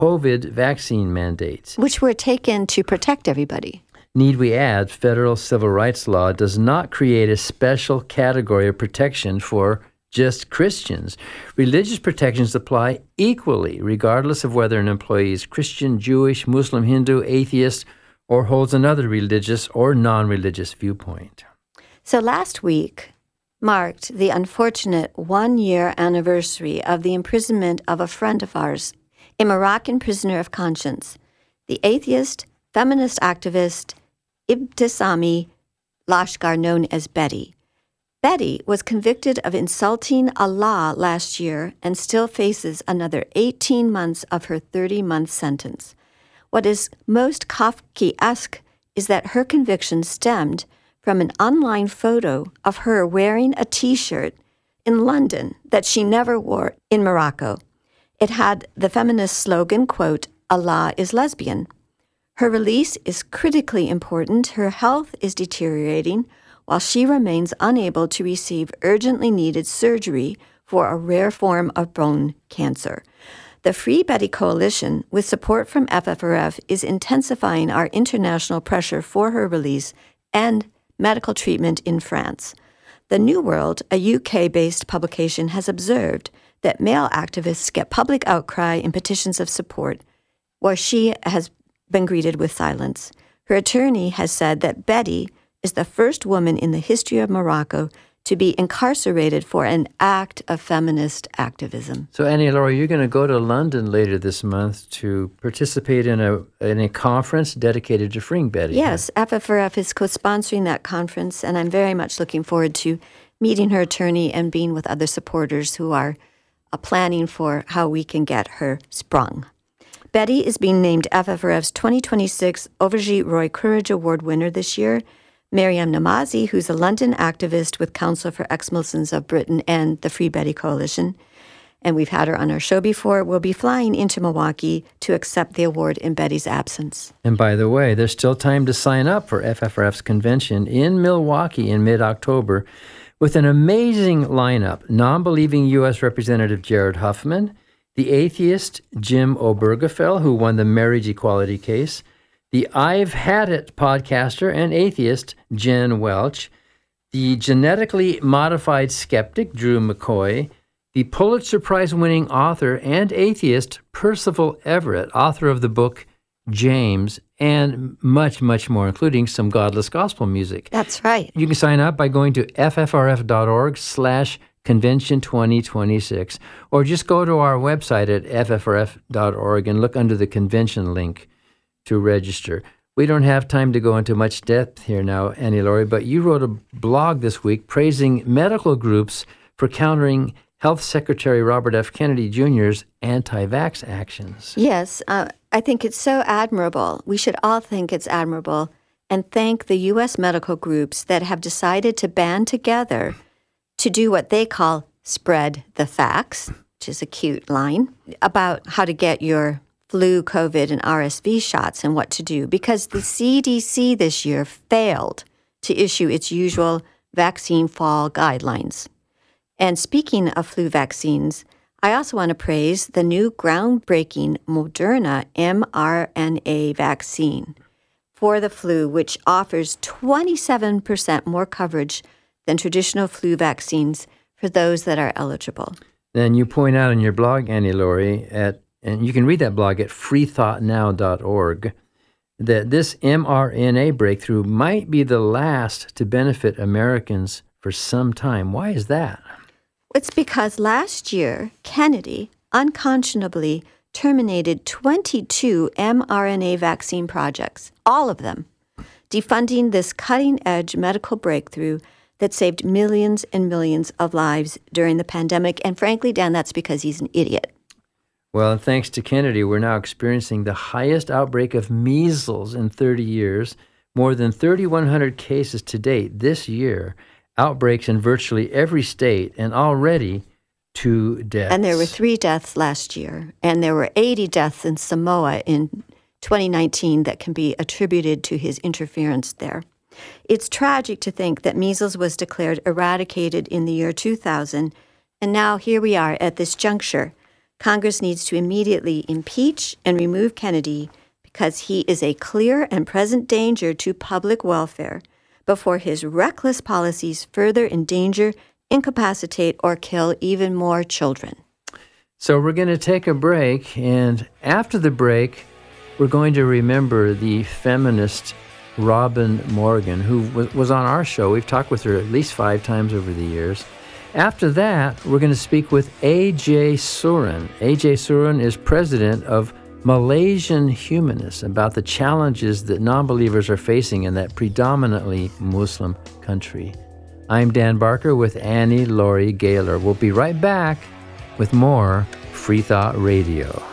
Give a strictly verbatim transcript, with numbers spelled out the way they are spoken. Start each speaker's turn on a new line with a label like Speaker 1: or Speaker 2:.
Speaker 1: COVID vaccine mandates,
Speaker 2: which were taken to protect everybody.
Speaker 1: Need we add, federal civil rights law does not create a special category of protection for just Christians. Religious protections apply equally, regardless of whether an employee is Christian, Jewish, Muslim, Hindu, atheist, or holds another religious or non-religious viewpoint.
Speaker 2: So last week marked the unfortunate one-year anniversary of the imprisonment of a friend of ours, a Moroccan prisoner of conscience, the atheist, feminist activist, Ibtisami Lashkar, known as Betty. Betty was convicted of insulting Allah last year and still faces another eighteen months of her thirty-month sentence. What is most Kafkaesque is that her conviction stemmed from an online photo of her wearing a T-shirt in London that she never wore in Morocco. It had the feminist slogan, quote, "Allah is lesbian." Her release is critically important. Her health is deteriorating while she remains unable to receive urgently needed surgery for a rare form of bone cancer. The Free Betty Coalition, with support from F F R F, is intensifying our international pressure for her release and medical treatment in France. The New World, a U K-based publication, has observed that male activists get public outcry and petitions of support, while she has been greeted with silence. Her attorney has said that Betty is the first woman in the history of Morocco to be incarcerated for an act of feminist activism.
Speaker 1: So, Annie Laurie, you're going to go to London later this month to participate in a in a conference dedicated to freeing Betty.
Speaker 2: Yes, F F R F is co-sponsoring that conference, and I'm very much looking forward to meeting her attorney and being with other supporters who are uh, planning for how we can get her sprung. Betty is being named F F R F's twenty twenty-six Ovajit Roy Courage Award winner this year. Mariam Namazi, who's a London activist with Council for Ex-Muslims of Britain and the Free Betty Coalition, and we've had her on our show before, will be flying into Milwaukee to accept the award in Betty's absence.
Speaker 1: And by the way, there's still time to sign up for F F R F's convention in Milwaukee in mid-October with an amazing lineup. Non-believing U S Representative Jared Huffman, the atheist Jim Obergefell, who won the marriage equality case, the I've Had It podcaster and atheist Jen Welch, the genetically modified skeptic Drew McCoy, the Pulitzer Prize-winning author and atheist Percival Everett, author of the book James, and much, much more, including some godless gospel music.
Speaker 2: That's right.
Speaker 1: You can sign up by going to ffrf.org slash convention 2026, or just go to our website at ffrf dot org and look under the convention link to register. We don't have time to go into much depth here now, Annie Laurie, but you wrote a blog this week praising medical groups for countering Health Secretary Robert F. Kennedy Junior's anti-vax actions.
Speaker 2: Yes, uh, I think it's so admirable. We should all think it's admirable and thank the U S medical groups that have decided to band together to do what they call spread the facts, which is a cute line, about how to get your flu, COVID, and R S V shots and what to do, because the C D C this year failed to issue its usual vaccine fall guidelines. And speaking of flu vaccines, I also want to praise the new groundbreaking Moderna mRNA vaccine for the flu, which offers twenty-seven percent more coverage than traditional flu vaccines for those that are eligible.
Speaker 1: Then you point out in your blog, Annie Laurie, at and you can read that blog at free thought now dot org, that this mRNA breakthrough might be the last to benefit Americans for some time. Why is that?
Speaker 2: It's because last year, Kennedy unconscionably terminated twenty-two mRNA vaccine projects, all of them, defunding this cutting-edge medical breakthrough that saved millions and millions of lives during the pandemic. And frankly, Dan, that's because he's an idiot.
Speaker 1: Well, and thanks to Kennedy, we're now experiencing the highest outbreak of measles in thirty years, more than thirty-one hundred cases to date this year, outbreaks in virtually every state, and already two deaths.
Speaker 2: And there were three deaths last year, and there were eighty deaths in Samoa in twenty nineteen that can be attributed to his interference there. It's tragic to think that measles was declared eradicated in the year two thousand, and now here we are at this juncture, Congress needs to immediately impeach and remove Kennedy because he is a clear and present danger to public welfare before his reckless policies further endanger, incapacitate, or kill even more children.
Speaker 1: So we're going to take a break, and after the break, we're going to remember the feminist Robin Morgan, who w- was on our show. We've talked with her at least five times over the years. After that, we're going to speak with A J Surin. A J Surin is president of Malaysian Humanists, about the challenges that non-believers are facing in that predominantly Muslim country. I'm Dan Barker with Annie Laurie Gaylor. We'll be right back with more Free Thought Radio.